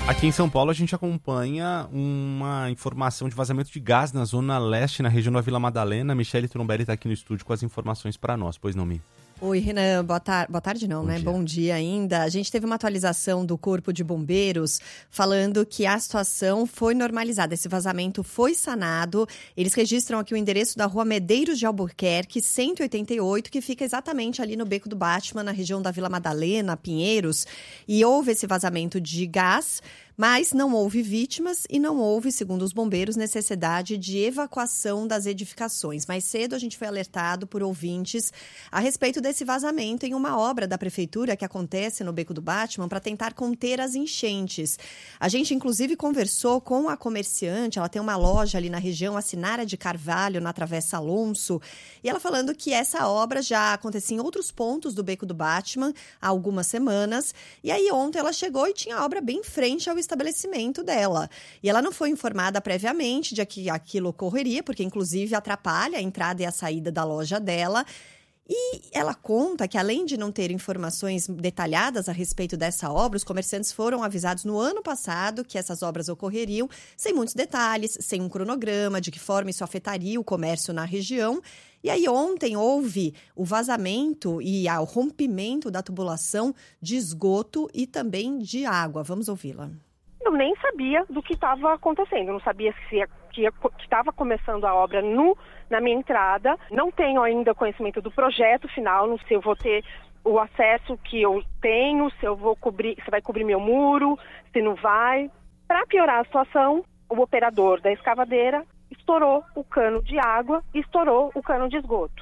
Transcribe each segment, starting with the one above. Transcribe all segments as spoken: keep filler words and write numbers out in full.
Aqui em São Paulo a gente acompanha uma informação de vazamento de gás na zona leste, na região da Vila Madalena. Michele Trombelli está aqui no estúdio com as informações para nós, pois não, Mi? Oi, Renan. Boa, tar- Boa tarde não, Bom né? dia. Bom dia ainda. A gente teve uma atualização do Corpo de Bombeiros falando que a situação foi normalizada. Esse vazamento foi sanado. Eles registram aqui o endereço da rua Medeiros de Albuquerque, cento e oitenta e oito, que fica exatamente ali no Beco do Batman, na região da Vila Madalena, Pinheiros. E houve esse vazamento de gás, mas não houve vítimas e não houve, segundo os bombeiros, necessidade de evacuação das edificações. Mais cedo a gente foi alertado por ouvintes a respeito desse vazamento em uma obra da prefeitura que acontece no Beco do Batman para tentar conter as enchentes. A gente, inclusive, conversou com a comerciante, ela tem uma loja ali na região, a Sinara de Carvalho, na Travessa Alonso, e ela falando que essa obra já acontecia em outros pontos do Beco do Batman há algumas semanas, e aí ontem ela chegou e tinha a obra bem em frente ao estabelecimento dela. E ela não foi informada previamente de que aquilo ocorreria, porque inclusive atrapalha a entrada e a saída da loja dela. E ela conta que, além de não ter informações detalhadas a respeito dessa obra, os comerciantes foram avisados no ano passado que essas obras ocorreriam, sem muitos detalhes, sem um cronograma, de que forma isso afetaria o comércio na região. E aí ontem houve o vazamento e o rompimento da tubulação de esgoto e também de água. Vamos ouvi-la. Eu nem sabia do que estava acontecendo, eu não sabia se estava começando a obra no, na minha entrada, não tenho ainda conhecimento do projeto final, não sei se eu vou ter o acesso que eu tenho, se eu vou cobrir, se vai cobrir meu muro, se não vai. Para piorar a situação, o operador da escavadeira estourou o cano de água e estourou o cano de esgoto.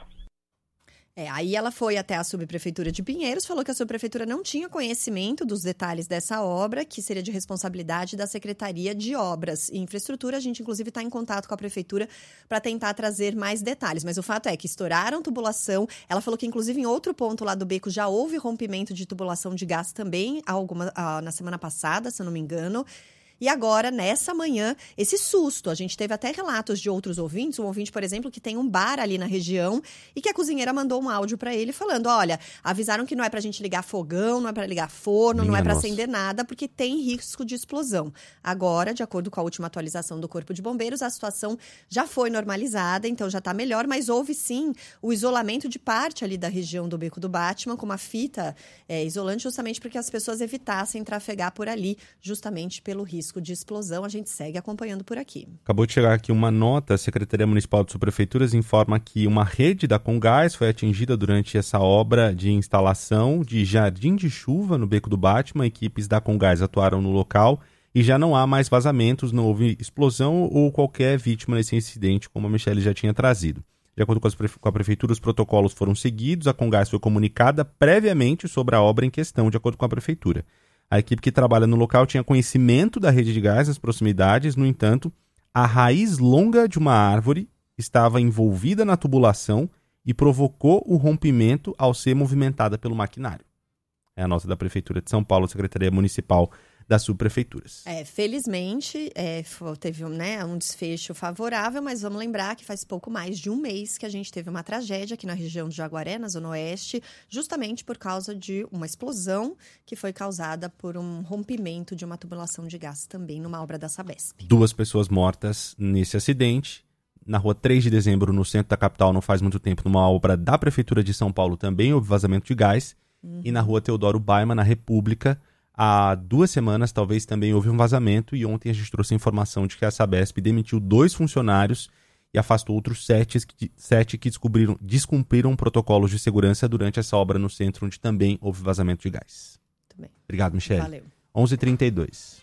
É, aí ela foi até a subprefeitura de Pinheiros, falou que a subprefeitura não tinha conhecimento dos detalhes dessa obra, que seria de responsabilidade da Secretaria de Obras e Infraestrutura. A gente, inclusive, está em contato com a prefeitura para tentar trazer mais detalhes. Mas o fato é que estouraram tubulação. Ela falou que, inclusive, em outro ponto lá do beco já houve rompimento de tubulação de gás também, alguma, ah, na semana passada, se eu não me engano. E agora, nessa manhã, esse susto. A gente teve até relatos de outros ouvintes. Um ouvinte, por exemplo, que tem um bar ali na região e que a cozinheira mandou um áudio para ele falando, olha, avisaram que não é pra gente ligar fogão, não é pra ligar forno, Minha não é pra nossa. acender nada, porque tem risco de explosão. Agora, de acordo com a última atualização do Corpo de Bombeiros, a situação já foi normalizada, então já tá melhor, mas houve sim o isolamento de parte ali da região do Beco do Batman, com uma fita é, isolante, justamente para que as pessoas evitassem trafegar por ali, justamente pelo risco de explosão. A gente segue acompanhando por aqui. Acabou de chegar aqui uma nota. A Secretaria Municipal de Subprefeituras informa que uma rede da Comgás foi atingida durante essa obra de instalação de jardim de chuva no Beco do Batman. Equipes da Comgás atuaram no local e já não há mais vazamentos, não houve explosão ou qualquer vítima nesse incidente, como a Michele já tinha trazido. De acordo com, as prefe- com a Prefeitura, os protocolos foram seguidos, a Comgás foi comunicada previamente sobre a obra em questão, de acordo com a Prefeitura. A equipe que trabalha no local tinha conhecimento da rede de gás nas proximidades, no entanto, a raiz longa de uma árvore estava envolvida na tubulação e provocou o rompimento ao ser movimentada pelo maquinário. É a nota da Prefeitura de São Paulo, Secretaria Municipal das Subprefeituras. É, felizmente, é, teve né, um desfecho favorável, mas vamos lembrar que faz pouco mais de um mês que a gente teve uma tragédia aqui na região de Jaguaré, na Zona Oeste, justamente por causa de uma explosão que foi causada por um rompimento de uma tubulação de gás também numa obra da Sabesp. Duas pessoas mortas nesse acidente. Na rua três de dezembro, no centro da capital, não faz muito tempo, numa obra da Prefeitura de São Paulo também houve vazamento de gás. Uhum. E na rua Teodoro Baiman, na República, há duas semanas talvez também houve um vazamento e ontem a gente trouxe a informação de que a Sabesp demitiu dois funcionários e afastou outros sete, sete que descobriram, descumpriram protocolos de segurança durante essa obra no centro, onde também houve vazamento de gás. Muito bem. Obrigado, Michele. Valeu. onze e trinta e dois.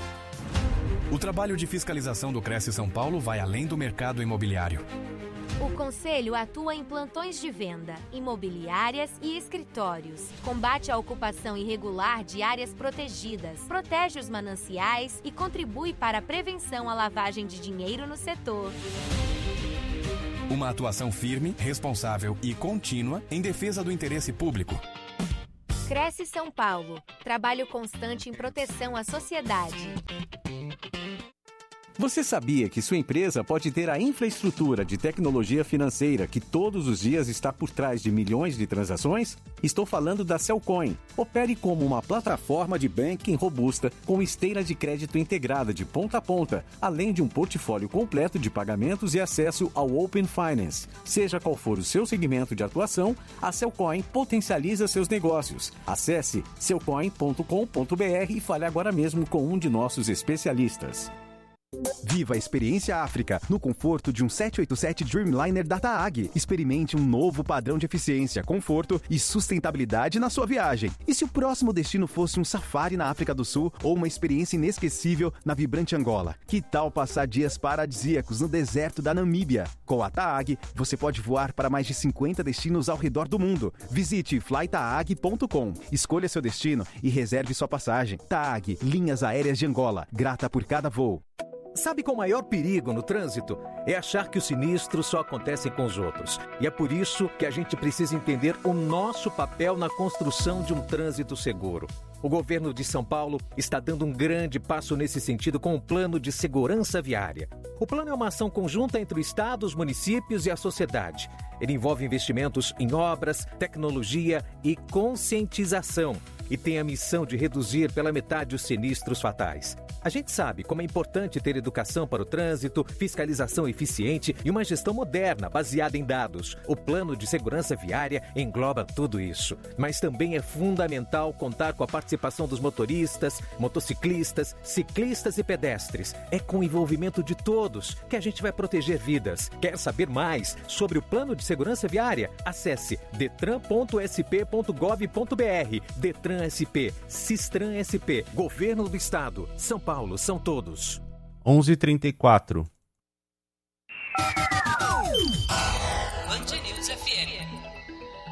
O trabalho de fiscalização do Cresce São Paulo vai além do mercado imobiliário. O Conselho atua em plantões de venda, imobiliárias e escritórios. Combate a ocupação irregular de áreas protegidas, protege os mananciais e contribui para a prevenção à lavagem de dinheiro no setor. Uma atuação firme, responsável e contínua em defesa do interesse público. Cresce São Paulo. Trabalho constante em proteção à sociedade. Você sabia que sua empresa pode ter a infraestrutura de tecnologia financeira que todos os dias está por trás de milhões de transações? Estou falando da Cellcoin. Opere como uma plataforma de banking robusta com esteira de crédito integrada de ponta a ponta, além de um portfólio completo de pagamentos e acesso ao Open Finance. Seja qual for o seu segmento de atuação, a Cellcoin potencializa seus negócios. Acesse cellcoin ponto com ponto b r e fale agora mesmo com um de nossos especialistas. Viva a experiência África no conforto de um sete oito sete Dreamliner da TAAG. Experimente um novo padrão de eficiência, conforto e sustentabilidade na sua viagem. E se o próximo destino fosse um safari na África do Sul ou uma experiência inesquecível na vibrante Angola? Que tal passar dias paradisíacos no deserto da Namíbia? Com a TAAG, você pode voar para mais de cinquenta destinos ao redor do mundo. Visite fly taag ponto com. Escolha seu destino e reserve sua passagem. TAAG, Linhas Aéreas de Angola. Grata por cada voo. Sabe qual o maior perigo no trânsito? É achar que os sinistros só acontecem com os outros. E é por isso que a gente precisa entender o nosso papel na construção de um trânsito seguro. O governo de São Paulo está dando um grande passo nesse sentido com o Plano de Segurança Viária. O plano é uma ação conjunta entre o Estado, os municípios e a sociedade. Ele envolve investimentos em obras, tecnologia e conscientização e tem a missão de reduzir pela metade os sinistros fatais. A gente sabe como é importante ter educação para o trânsito, fiscalização eficiente e uma gestão moderna baseada em dados. O Plano de Segurança Viária engloba tudo isso. Mas também é fundamental contar com a participação dos motoristas, motociclistas, ciclistas e pedestres. É com o envolvimento de todos que a gente vai proteger vidas. Quer saber mais sobre o Plano de Segurança Viária? Acesse detran ponto s p ponto gov ponto b r. Detran S P, Sistran S P, Governo do Estado, São Paulo, são todos. onze e trinta e quatro. Band News F M.